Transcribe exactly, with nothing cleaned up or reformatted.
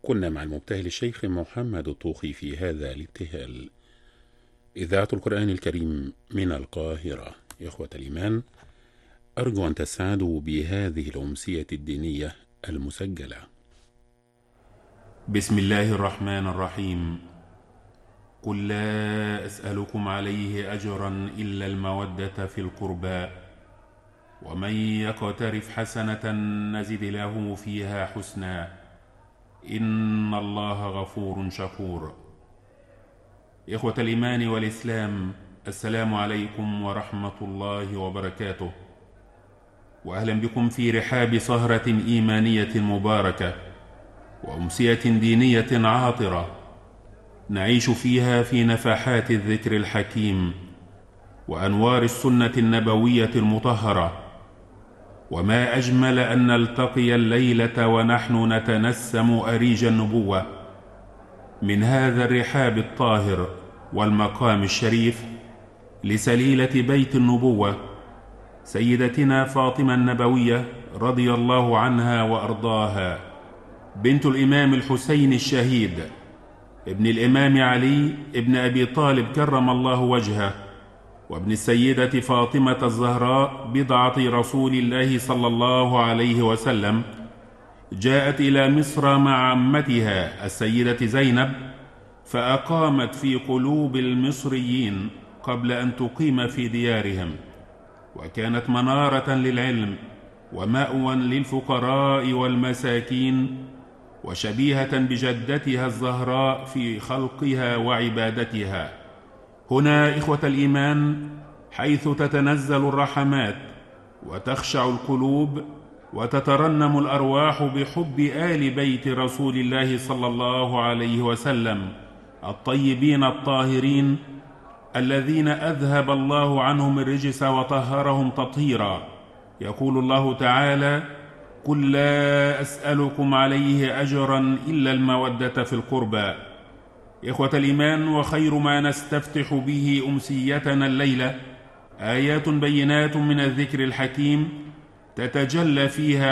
كنا مع المبتهل الشيخ محمد الطوخي في هذا الابتهال. إذاعة القرآن الكريم من القاهرة. إخوة الإيمان، أرجو أن تسعدوا بهذه الأمسية الدينية المسجلة. بسم الله الرحمن الرحيم. قل لا أسألكم عليه أجرا إلا المودة في القربى، ومن يقترف حسنة نزد له فيها حسنا، إن الله غفور شكور. إخوة الإيمان والإسلام، السلام عليكم ورحمة الله وبركاته، وأهلا بكم في رحاب سهرة إيمانية مباركة وأمسية دينية عاطرة نعيش فيها في نفحات الذكر الحكيم وأنوار السنة النبوية المطهرة. وما أجمل أن نلتقي الليلة ونحن نتنسم أريج النبوة من هذا الرحاب الطاهر والمقام الشريف لسليلة بيت النبوة سيدتنا فاطمة النبوية رضي الله عنها وأرضاها، بنت الإمام الحسين الشهيد ابن الإمام علي ابن أبي طالب كرم الله وجهه، وابن السيدة فاطمة الزهراء بضعة رسول الله صلى الله عليه وسلم. جاءت إلى مصر مع عمتها السيدة زينب، فأقامت في قلوب المصريين قبل أن تقيم في ديارهم، وكانت منارة للعلم ومأوى للفقراء والمساكين، وشبيهة بجدتها الزهراء في خلقها وعبادتها. هنا إخوة الإيمان حيث تتنزل الرحمات وتخشع القلوب وتترنم الأرواح بحب آل بيت رسول الله صلى الله عليه وسلم الطيبين الطاهرين الذين أذهب الله عنهم الرجس وطهرهم تطهيرا. يقول الله تعالى: قل لا أسألكم عليه أجرا إلا المودة في القربى. إخوة الإيمان، وخير ما نستفتح به أمسيتنا الليلة آيات بينات من الذكر الحكيم تتجلى فيها